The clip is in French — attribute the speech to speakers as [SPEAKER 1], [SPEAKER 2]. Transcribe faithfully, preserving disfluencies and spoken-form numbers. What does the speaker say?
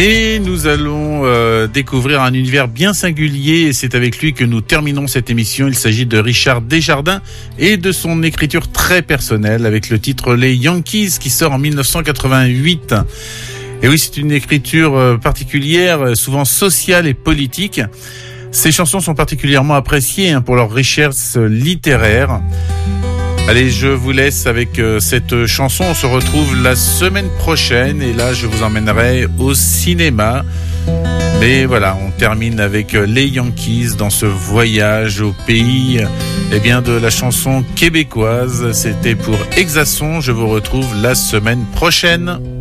[SPEAKER 1] Et nous allons euh, découvrir un univers bien singulier et c'est avec lui que nous terminons cette émission. Il s'agit de Richard Desjardins et de son écriture très personnelle avec le titre Les Yankees qui sort en dix-neuf cent quatre-vingt-huit. Et oui, c'est une écriture particulière, souvent sociale et politique. Ces chansons sont particulièrement appréciées hein, pour leur richesse littéraire. Allez, je vous laisse avec euh, cette chanson. On se retrouve la semaine prochaine et là, je vous emmènerai au cinéma. Mais voilà, on termine avec euh, les Yankees dans ce voyage au pays eh bien, de la chanson québécoise. C'était pour Exasson. Je vous retrouve la semaine prochaine.